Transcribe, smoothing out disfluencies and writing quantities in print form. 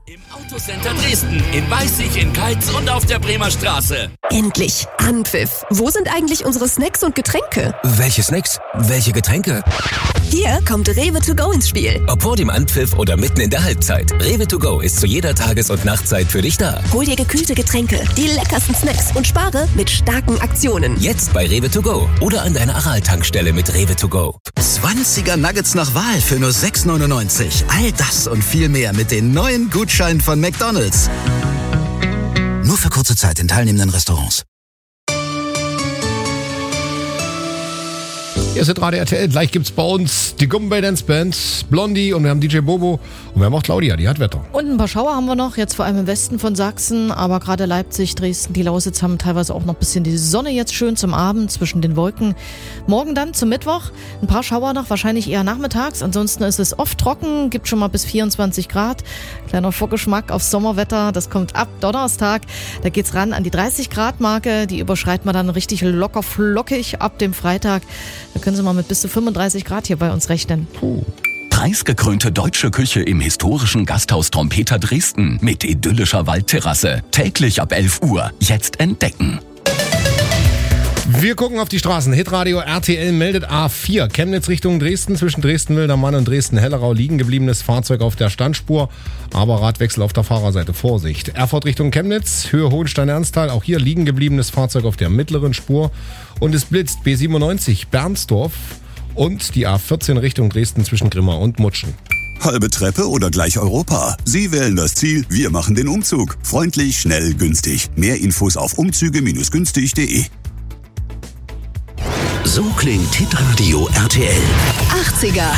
Im Autocenter Dresden, in Weißig, in Keitz und auf der Bremer Straße. Endlich Anpfiff. Wo sind eigentlich unsere Snacks und Getränke? Welche Snacks? Welche Getränke? Hier kommt Rewe to go ins Spiel. Ob vor dem Anpfiff oder mitten in der Halbzeit. Rewe to go ist zu jeder Tages- und Nachtzeit für dich da. Hol dir gekühlte Getränke, die leckersten Snacks und spare mit starken Aktionen. Jetzt bei Rewe to go oder an deiner Aral-Tankstelle mit Rewe to go. 20er Nuggets nach Wahl für nur 6,99. All das und viel mehr mit den neuen Gutscheinen von McDonald's. Nur für kurze Zeit in teilnehmenden Restaurants. Hier ist Radio RTL. Gleich gibt's bei uns die Gumbay Dance Band, Blondie und wir haben DJ Bobo und wir haben auch Claudia, die hat Wetter. Und ein paar Schauer haben wir noch, jetzt vor allem im Westen von Sachsen, aber gerade Leipzig, Dresden, die Lausitz haben teilweise auch noch ein bisschen die Sonne jetzt schön zum Abend zwischen den Wolken. Morgen dann zum Mittwoch ein paar Schauer noch, wahrscheinlich eher nachmittags. Ansonsten ist es oft trocken, gibt schon mal bis 24 Grad. Kleiner Vorgeschmack aufs Sommerwetter, das kommt ab Donnerstag. Da geht's ran an die 30 Grad Marke, die überschreitet man dann richtig locker flockig ab dem Freitag. Da können Sie mal mit bis zu 35 Grad hier bei uns rechnen. Preisgekrönte deutsche Küche im historischen Gasthaus Trompeter Dresden mit idyllischer Waldterrasse. Täglich ab 11 Uhr. Jetzt entdecken. Wir gucken auf die Straßen. Hitradio RTL meldet A4. Chemnitz Richtung Dresden. Zwischen Dresden-Wildermann und Dresden-Hellerau liegen gebliebenes Fahrzeug auf der Standspur. Aber Radwechsel auf der Fahrerseite. Vorsicht. Erfurt Richtung Chemnitz. Höhe Hohenstein-Ernsthal. Auch hier liegen gebliebenes Fahrzeug auf der mittleren Spur. Und es blitzt B97 Bernsdorf. Und die A14 Richtung Dresden zwischen Grimma und Mutschen. Halbe Treppe oder gleich Europa? Sie wählen das Ziel, wir machen den Umzug. Freundlich, schnell, günstig. Mehr Infos auf umzüge-günstig.de. So klingt Hitradio RTL. 80er